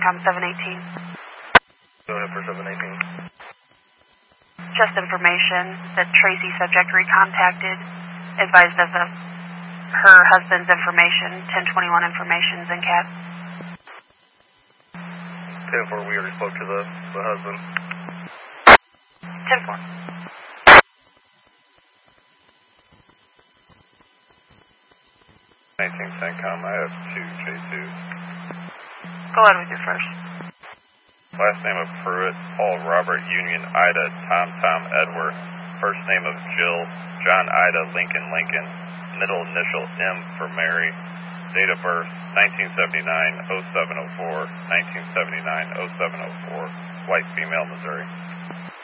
Com 718. Go ahead for 718. Just information that Tracy subject recontacted, advised of her husband's information, 1021 information's in cap. 10-4, we already spoke to the husband. 10-4. 19 CENTCOM, I have 2 J2. Go ahead with your first. Last name of Pruitt, Paul Robert Union Ida Tom Edward. First name of Jill John Ida Lincoln. Middle initial M for Mary. Date of birth 1979-0704. 1979-0704. White female, Missouri.